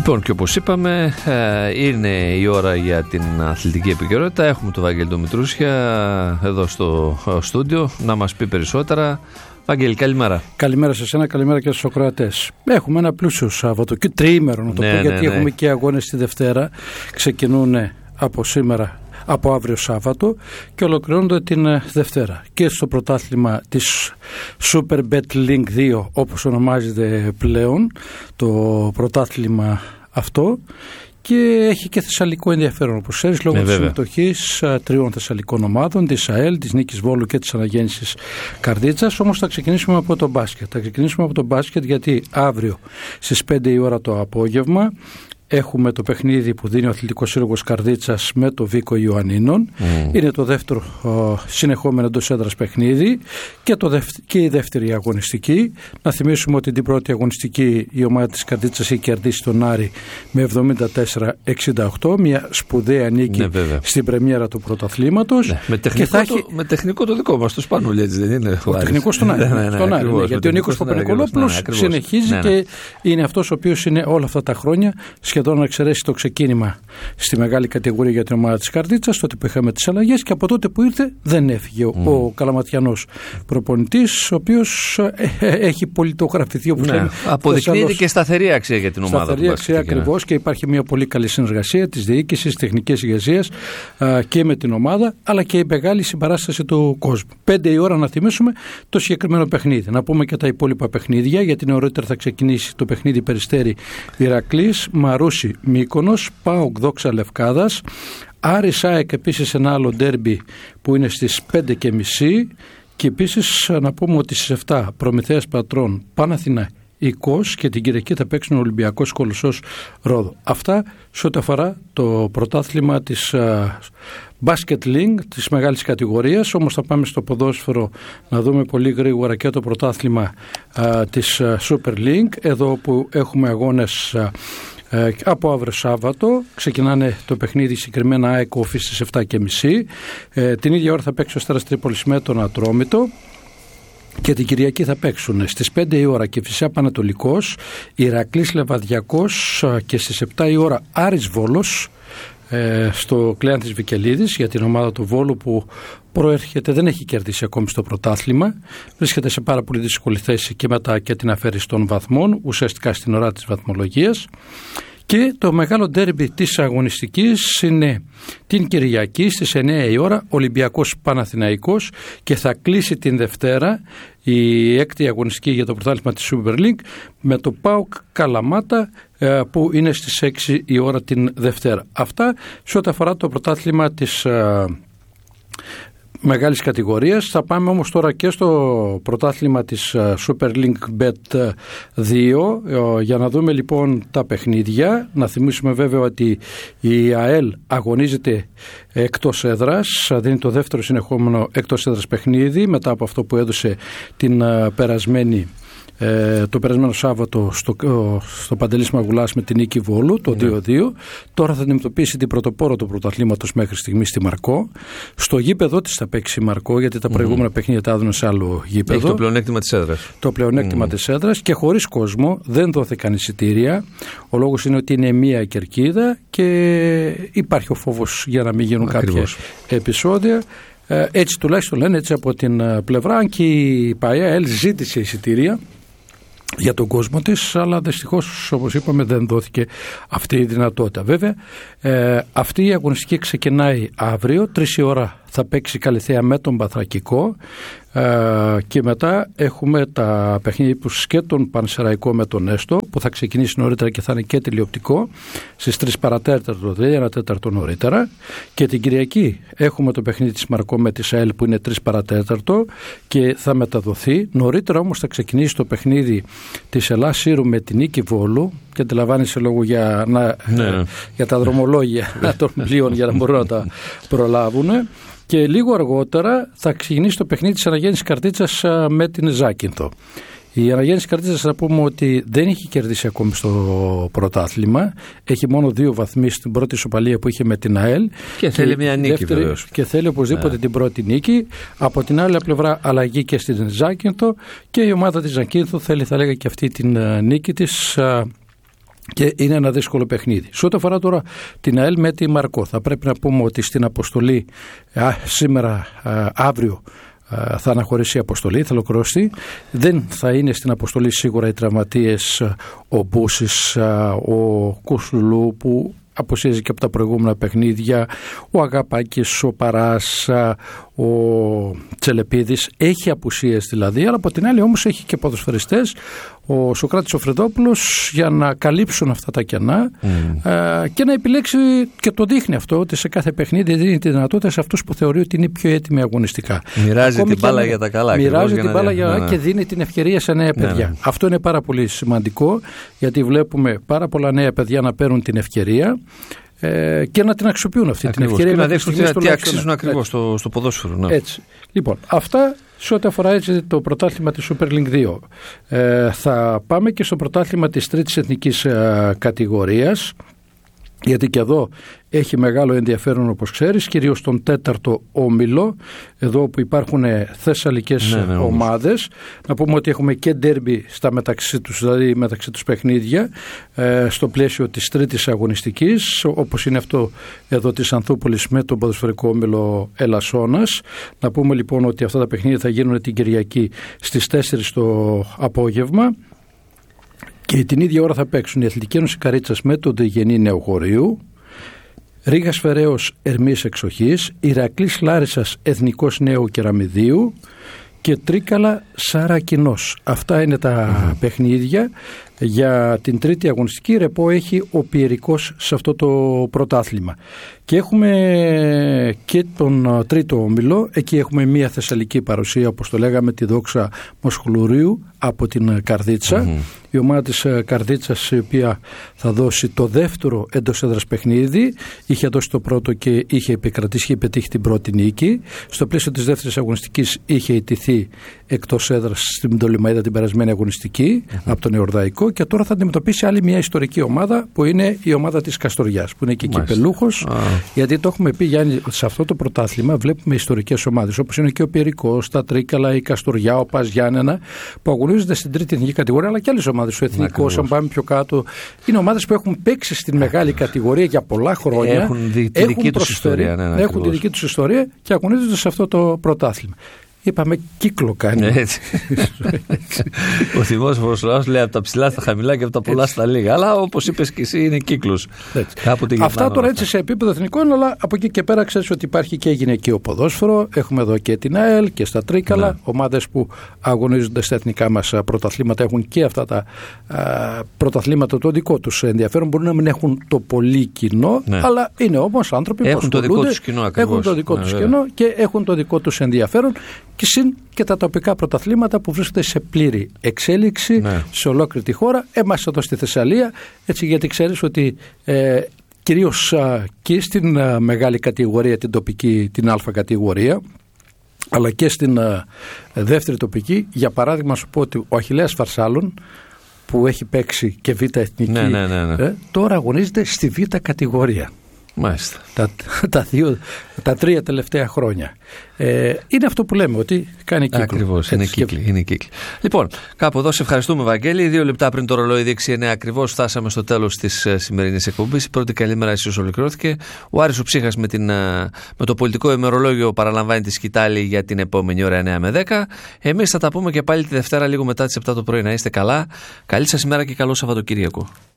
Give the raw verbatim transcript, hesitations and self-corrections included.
Λοιπόν, και όπως είπαμε, είναι η ώρα για την αθλητική επικαιρότητα. Έχουμε τον Βαγγέλη τον Μητρούσια εδώ στο στούντιο να μας πει περισσότερα. Βαγγέλη, καλημέρα. Καλημέρα σε εσένα, καλημέρα και στους ακροατές. Έχουμε ένα πλούσιο Σάββατο και τριήμερο να το ναι, πω, ναι, γιατί ναι. έχουμε και αγώνες τη Δευτέρα. Ξεκινούν από σήμερα, από αύριο Σάββατο και ολοκληρώνονται την Δευτέρα. Και στο πρωτάθλημα της Superbet Link δύο, όπως ονομάζεται πλέον το πρωτάθλημα αυτό, και έχει και θεσσαλικό ενδιαφέρον, όπως ξέρεις, λόγω ναι, της βέβαια. συμμετοχής τριών θεσσαλικών ομάδων, της ΑΕΛ, της Νίκης Βόλου και της Αναγέννησης Καρδίτσας. Όμως θα ξεκινήσουμε από το μπάσκετ. Θα ξεκινήσουμε από το μπάσκετ γιατί αύριο στις πέντε η ώρα το απόγευμα έχουμε το παιχνίδι που δίνει ο Αθλητικός Σύλλογος Καρδίτσας με το Βίκο Ιωαννίνων. Mm. Είναι το δεύτερο ο, συνεχόμενο εντός έδρας παιχνίδι και, το δευ, και η δεύτερη αγωνιστική. Να θυμίσουμε ότι την πρώτη αγωνιστική η ομάδα της Καρδίτσας έχει κερδίσει τον Άρη με εβδομήντα τέσσερα εξήντα οκτώ, μια σπουδαία νίκη, ναι, στην πρεμιέρα του πρωταθλήματος. Ναι, με, τεχνικό το, έχει... με τεχνικό το δικό μας, το Σπανούλη, έτσι δεν είναι? Ο τεχνικός στον Άρη, ναι, ναι, ναι, στον Άρη, ναι, γιατί ο Νίκος Παπα-Νικολόπουλος ναι, συνεχίζει ναι, ναι. και είναι αυτός ο οποίος είναι όλα αυτά τα χρόνια σχεδόν να εξαιρέσει το ξεκίνημα στη μεγάλη κατηγορία για την ομάδα της Καρδίτσας, τότε που είχαμε τις αλλαγές, και από τότε που ήρθε δεν έφυγε mm. ο καλαματιανός προπονητής, ο οποίος έχει πολιτογραφηθεί, όπως ναι. λέμε. Αποδεικνύεται και σταθερή αξία για την ομάδα. Σταθερή αξία ακριβώς, και υπάρχει μια πολύ καλή συνεργασία της διοίκησης, της τεχνικής ηγεσίας και με την ομάδα, αλλά και η μεγάλη συμπαράσταση του κόσμου. Πέντε η ώρα να θυμίσουμε το συγκεκριμένο παιχνίδι. Να πούμε και τα υπόλοιπα παιχνίδια, γιατί νωρίτερα θα ξεκινήσει το παιχνίδι Περιστέρι Ηρακλής, Μαρούσι Μύκονος, ΠΑΟΚ Δόξα Λευκάδας, Άρης ΑΕΚ, επίσης ένα άλλο ντέρμπι που είναι στις πέντε και μισή, και επίσης να πούμε ότι στις επτά Προμηθέας Πατρών Παναθηναϊκός, και την Κυριακή θα παίξουν ο Ολυμπιακός Κολοσσός Ρόδο. Αυτά σε ό,τι αφορά το πρωτάθλημα της uh, Basket League της μεγάλης κατηγορίας. Όμως θα πάμε στο ποδόσφαιρο να δούμε πολύ γρήγορα και το πρωτάθλημα uh, της uh, Super League, εδώ που έχουμε αγώνες uh, Uh, από αύριο Σάββατο. Ξεκινάνε το παιχνίδι συγκεκριμένα ΑΕΚ Όφη στις επτά και μισή. Uh, την ίδια ώρα θα παίξει ο Αστέρας Τρίπολης με τον Ατρόμητο, και την Κυριακή θα παίξουν στις πέντε η ώρα Κηφισιά Πανατολικός, Ηρακλής Λεβαδιακός, uh, και στις επτά η ώρα Άρης Βόλος, uh, στο Κλέαν της Βικελίδης, για την ομάδα του Βόλου που προέρχεται, δεν έχει κερδίσει ακόμη στο πρωτάθλημα, βρίσκεται σε πάρα πολύ δύσκολη θέση και μετά και την αφαίρεση των βαθμών, ουσιαστικά στην ώρα της βαθμολογίας. Και το μεγάλο ντέρμπι της αγωνιστικής είναι την Κυριακή στις εννέα η ώρα, Ολυμπιακός Παναθηναϊκός, και θα κλείσει την Δευτέρα η έκτη αγωνιστική για το πρωτάθλημα της Super League με το ΠΑΟΚ Καλαμάτα, που είναι στις έξι η ώρα την Δευτέρα. Αυτά σε ό,τι αφορά το πρωτάθλημα της μεγάλης κατηγορίας. Θα πάμε όμως τώρα και στο πρωτάθλημα της Super League Bet δύο για να δούμε λοιπόν τα παιχνίδια. Να θυμίσουμε βέβαια ότι η ΑΕΛ αγωνίζεται εκτός έδρας, δίνει το δεύτερο συνεχόμενο εκτός έδρας παιχνίδι μετά από αυτό που έδωσε την περασμένη Ε, το περασμένο Σάββατο στο, στο Παντελής Μαγουλάς με την Νίκη Βόλου, το δύο δύο. Τώρα θα αντιμετωπίσει την πρωτοπόρο του πρωταθλήματος μέχρι στιγμή στη Μαρκό. Στο γήπεδο της θα παίξει η Μαρκό, γιατί τα προηγούμενα mm. παιχνίδια τα έδωνε σε άλλο γήπεδο. Έχει το πλεονέκτημα της έδρας. Το πλεονέκτημα mm. της έδρας, και χωρίς κόσμο, δεν δόθηκαν εισιτήρια. Ο λόγος είναι ότι είναι μία κερκίδα και υπάρχει ο φόβος για να μην γίνουν Ακριβώς. κάποια επεισόδια. Ε, έτσι τουλάχιστον λένε, έτσι από την πλευρά, αν και η ΠΑΕΛ ζήτησε εισιτήρια για τον κόσμο της, αλλά δυστυχώς, όπως είπαμε, δεν δόθηκε αυτή η δυνατότητα. Βέβαια, ε, αυτή η αγωνιστική ξεκινάει αύριο, τρεις η ώρα θα παίξει Καλυθέα με τον Παθρακικό, ε, και μετά έχουμε τα παιχνίδια που και τον Πανσεραϊκό με τον Έστω, που θα ξεκινήσει νωρίτερα και θα είναι και τηλεοπτικό στις τρεις παρατέταρτο, δηλαδή ένα τέταρτο νωρίτερα, και την Κυριακή έχουμε το παιχνίδι της Μαρκό με τη ΑΕΛ που είναι τρεις παρατέταρτο και θα μεταδοθεί. Νωρίτερα όμως θα ξεκινήσει το παιχνίδι της Ελλάς Σύρου με την Νίκη Βόλου, και αντιλαμβάνεσαι λόγω για, να, ναι. για τα δρομολόγια των πλοίων για να μπορούν να τα προλάβουν. Και λίγο αργότερα θα ξεκινήσει το παιχνίδι της Αναγέννησης Καρδίτσας με την Ζάκυνθο. Η Αναγέννηση Καρδίτσας, θα πούμε ότι δεν έχει κερδίσει ακόμη στο πρωτάθλημα. Έχει μόνο δύο βαθμοί στην πρώτη ισοπαλία που είχε με την ΑΕΛ. Και, και θέλει μια νίκη δεύτερη, βεβαίως. Και θέλει οπωσδήποτε yeah. την πρώτη νίκη. Από την άλλη πλευρά αλλαγή και στην Ζάκυνθο, και η ομάδα της Ζάκυνθο θέλει, θα λέγα, και αυτή την νίκη της Και είναι ένα δύσκολο παιχνίδι. Σε ό,τι αφορά τώρα την ΑΕΛ με τη Μαρκό, θα πρέπει να πούμε ότι στην αποστολή α, σήμερα, α, αύριο, α, θα αναχωρήσει η αποστολή, θα ολοκληρωθεί. Δεν θα είναι στην αποστολή σίγουρα οι τραυματίες, ο Μπούσης, α, ο Κουσουλού που αποσύζει και από τα προηγούμενα παιχνίδια, ο Αγαπάκης, ο Παράς, ο Τσελεπίδης, έχει απουσίες δηλαδή, αλλά από την άλλη όμως έχει και ποδοσφαιριστές, ο Σωκράτης ο Φρεδόπουλος, για να καλύψουν αυτά τα κενά mm. ε, και να επιλέξει, και το δείχνει αυτό, ότι σε κάθε παιχνίδι δίνει τη δυνατότητα σε αυτούς που θεωρεί ότι είναι πιο έτοιμοι αγωνιστικά. Μοιράζει την μπάλα για τα καλά. Μοιράζει την μπάλα για... ναι. και δίνει την ευκαιρία σε νέα παιδιά. Ναι, ναι. Αυτό είναι πάρα πολύ σημαντικό, γιατί βλέπουμε πάρα πολλά νέα παιδιά να παίρνουν την ευκαιρία ε, και να την αξιοποιούν αυτή ακριβώς. την ευκαιρία. Και να δείξουν τι αξίζουν ακριβώς στο, στο ποδόσφαιρο. Ναι. Έτσι. Λοιπόν, αυτά σε ό,τι αφορά έτσι το πρωτάθλημα της Super League δύο. Ε, θα πάμε και στο πρωτάθλημα της τρίτης εθνικής ε, κατηγορίας, γιατί και εδώ έχει μεγάλο ενδιαφέρον, όπως ξέρεις, κυρίως στον τέταρτο όμιλο, εδώ που υπάρχουν θεσσαλικές ναι, ναι, ομάδες. Να πούμε ότι έχουμε και ντέρμπι στα μεταξύ τους, δηλαδή μεταξύ τους παιχνίδια, ε, στο πλαίσιο της τρίτης αγωνιστικής, όπως είναι αυτό εδώ της Ανθούπολης με τον ποδοσφαιρικό όμιλο Ελασσόνας. Να πούμε λοιπόν ότι αυτά τα παιχνίδια θα γίνουν την Κυριακή στις τέσσερις το απόγευμα. Και την ίδια ώρα θα παίξουν η Αθλητική Ένωση Καρίτσας με τον Δεγενή Νεοχωρίου, Ρήγας Φεραίος Ερμής Εξοχής, Ηρακλής Λάρισσας Εθνικός Νέου Κεραμιδίου και Τρίκαλα Σαρακινός. Αυτά είναι τα mm-hmm. παιχνίδια για την τρίτη αγωνιστική. Ρεπό έχει ο Πιερικός σε αυτό το πρωτάθλημα. Και έχουμε και τον τρίτο όμιλο. Εκεί έχουμε μια θεσσαλική παρουσία, όπως το λέγαμε, τη Δόξα Μοσχλουρίου από την Καρδίτσα. Mm-hmm. Η ομάδα της Καρδίτσας, η οποία θα δώσει το δεύτερο εντός έδρας παιχνίδι, είχε δώσει το πρώτο και είχε επικρατήσει, είχε πετύχει την πρώτη νίκη. Στο πλαίσιο της δεύτερης αγωνιστικής είχε ιτηθεί εκτός έδρας στην Πτολεμαΐδα την περασμένη αγωνιστική mm-hmm. από τον Εορδαϊκό, και τώρα θα αντιμετωπίσει άλλη μια ιστορική ομάδα που είναι η ομάδα της Καστοριάς, που είναι και κυπελούχος. Ah. Γιατί το έχουμε πει, Γιάννη, ότι σε αυτό το πρωτάθλημα βλέπουμε ιστορικές ομάδες, όπως είναι και ο Πιερικός, τα Τρίκαλα, η Καστοριά, ο Πας Γιάννενα, που αγωνίζονται στην τρίτη εθνική κατηγορία, αλλά και άλλες ομάδες. Ο Εθνικός, αν πάμε πιο κάτω, είναι ομάδες που έχουν παίξει στην μεγάλη κατηγορία για πολλά χρόνια. Έχουν τη, τη δική τους ιστορία. Ναι, ναι, έχουν τη δική τους ιστορία και αγωνίζονται σε αυτό το πρωτάθλημα. Είπαμε κύκλο κάνει. Έτσι. Ο θυμόσοφος λαός λέει από τα ψηλά στα χαμηλά και από τα πολλά έτσι. Στα λίγα. Αλλά όπως είπες και εσύ, είναι κύκλος. Αυτά τώρα έτσι σε επίπεδο εθνικών, αλλά από εκεί και πέρα ξέρεις ότι υπάρχει και γυναικείο ποδόσφαιρο. Έχουμε εδώ και την ΑΕΛ και στα Τρίκαλα. Ναι. Ομάδες που αγωνίζονται στα εθνικά μας πρωταθλήματα έχουν και αυτά τα α, πρωταθλήματα το δικό τους ενδιαφέρον. Μπορούν να μην έχουν το πολύ κοινό, ναι. αλλά είναι όμως άνθρωποι που έχουν το δικό τους κοινό ακριβώς. Έχουν το δικό τους κοινό και έχουν το δικό τους ενδιαφέρον. Και συν και τα τοπικά πρωταθλήματα που βρίσκονται σε πλήρη εξέλιξη ναι. σε ολόκληρη τη χώρα. Εμάς εδώ στη Θεσσαλία, έτσι, γιατί ξέρεις ότι ε, κυρίως α, και στην α, μεγάλη κατηγορία, την τοπική, την Α κατηγορία, αλλά και στην α, δεύτερη τοπική, για παράδειγμα σου πω ότι ο Αχιλλέας Φαρσάλων, που έχει παίξει και Β' εθνική, ναι, ναι, ναι, ναι. Ε, τώρα αγωνίζεται στη Β' κατηγορία. Μάλιστα. Τα, τα, δύο, τα τρία τελευταία χρόνια. Ε, είναι αυτό που λέμε, ότι κάνει κύκλο. Ακριβώς, είναι κύκλοι, είναι κύκλοι. Λοιπόν, κάπου εδώ σε ευχαριστούμε, Βαγγέλη. Δύο λεπτά πριν το ρολόι δείξει εννέα ακριβώς, φτάσαμε στο τέλος της σημερινής εκπομπής. Η πρώτη καλημέρα ίσως ολοκληρώθηκε. Ο Άρης ο Ψύχας με, την, με το πολιτικό ημερολόγιο παραλαμβάνει τη σκητάλη για την επόμενη ώρα εννέα με δέκα. Εμείς θα τα πούμε και πάλι τη Δευτέρα λίγο μετά τις επτά το πρωί. Να είστε καλά. Καλή σας ημέρα και καλό Σαββατοκύριακο.